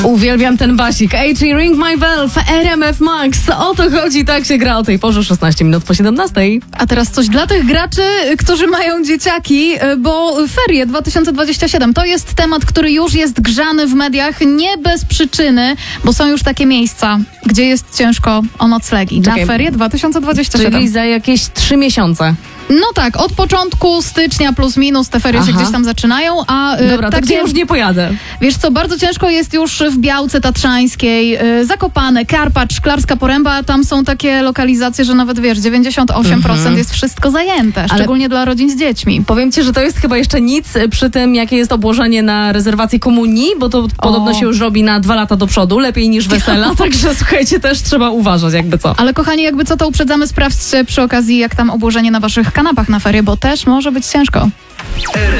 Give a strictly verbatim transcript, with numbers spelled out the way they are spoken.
Uwielbiam ten basik. A J Ring My Bell w R M F Max. O to chodzi, tak się gra o tej porze, szesnaście minut po siedemnastej. A teraz coś dla tych graczy, którzy mają dzieciaki, bo ferie dwa tysiące dwudziesty siódmy to jest temat, który już jest grzany w mediach nie bez przyczyny, bo są już takie miejsca, gdzie jest ciężko o noclegi. Czekaj. Na ferie dwa tysiące dwudziesty siódmy. Czyli za jakieś trzy miesiące. No tak, od początku stycznia plus minus te ferie się Aha. gdzieś tam zaczynają, a y, Dobra, to takie, gdzie już nie pojadę? wiesz co, bardzo ciężko jest już w Białce Tatrzańskiej, y, Zakopane, Karpacz, Szklarska Poręba, tam są takie lokalizacje, że nawet wiesz, dziewięćdziesiąt osiem procent Mhm. jest wszystko zajęte, szczególnie dla rodzin z dziećmi. Powiem ci, że to jest chyba jeszcze nic przy tym, jakie jest obłożenie na rezerwację komunii, bo to podobno się już robi na dwa lata do przodu, lepiej niż wesela, także słuchajcie, też trzeba uważać jakby co. Ale kochani, jakby co, to uprzedzamy, sprawdźcie przy okazji, jak tam obłożenie na waszych kanapach na ferie, bo też może być ciężko. R